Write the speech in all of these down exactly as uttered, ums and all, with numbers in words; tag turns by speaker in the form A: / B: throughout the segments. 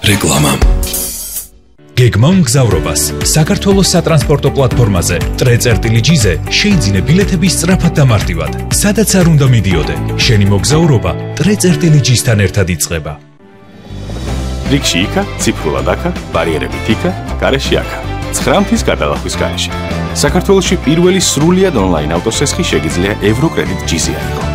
A: რეკლამა.
B: გეგმავ მგზავრობას საქართველოს სატრანსპორტო პლატფორმაზე ტრე.ჯი-ზე შეიძინე ბილეთები სწრაფად და მარტივად. სადაც არ უნდა მიდიოდე, შენი მოგზაურობა ტრე.ჯი-სთან ერთად იწყება.
C: რიგში იქა, ციფრულად აქა, ბარიერებით იქა, გარეში აქა. ცხრამთის გადალახვის გარეშე. საქართველოში პირველი სრულიად ონლაინ ავტოსესხი შეგიძლია ევროკრედიტ ჯი-ზე აიღო.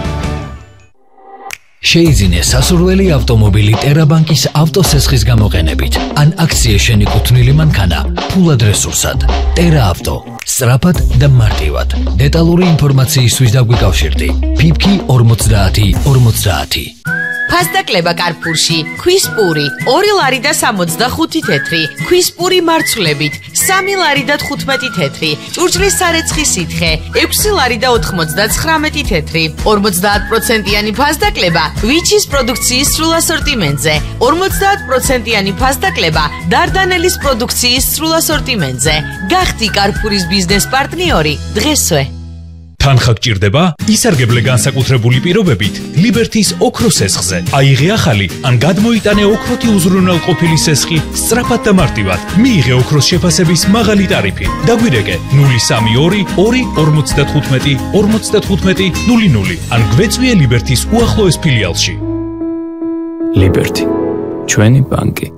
D: შეიძინე სასურველი ავტომობილი ტერაბანკის ავტოსესხის გამოყენებით. ან აქცია შენიკუთვნილი მანქანა ფულად რესურსად. ტერა ავტო. სწრაფად და მარტივად. დეტალური ინფორმაციისთვის დაგვიკავშირდი. ფიფკი ორმოცდაათი ორმოცდაათი.
E: ფასდაკლება კარფურში, ქვის პური, ორი ლარი და სამოცდახუთი თეთრი, ქვის პური მარცვლებით, სამი ლარი და თხუთმეტი თეთრი, ჭურჭლის სარეცხი სითხე, ექვსი ლარი და ოთხმოცდაცხრამეტი თეთრი, ორმოცდაათ პროცენტიანი ფასდაკლება ვიჩის პროდუქციის სრულ ასორტიმენტზე, ორმოცდაათ პროცენტიანი ფასდაკლება დარდანელის პროდუქციის სრულ ასორტიმენტზე. გახდი კარფურის ბიზნეს პარტნიორი დღესვე.
B: თანხა გჭირდება? ისარგებლე განსაკუთრებული პირობებით ლიბერთის ოქროს სესხზე. აიღე ახალი ან გადმოიტანე ოქროთი უზრუნველყოფილი სესხი სწრაფად და მარტივად. მიიღე ოქროს შეფასების მაღალი ტარიფი. დაგვირეკე ნული სამი ორი ორი ორმოცდათხუთმეტი ორმოცდათხუთმეტი ნული ნული ან გვეწვიე ლიბერთის უახლოეს ფილიალში.
F: ლიბერთი ჩვენი ბანკი.